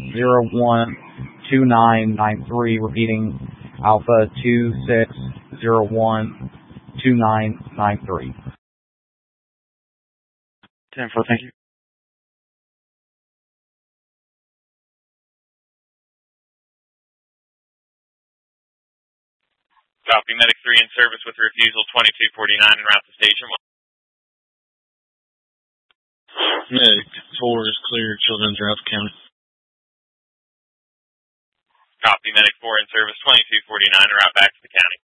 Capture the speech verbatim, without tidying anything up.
zero one two nine nine three. Repeating, Alpha two six zero one two nine nine three. ten four, thank you. Copy, Medic three in service with refusal twenty-two forty-nine en route to station one. Medic four is clear, Children's route to county. Copy, Medic four in service twenty-two forty-nine en route back to the county.